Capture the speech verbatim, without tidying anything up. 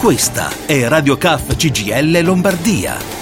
Questa è Radio C A F C G I L Lombardia.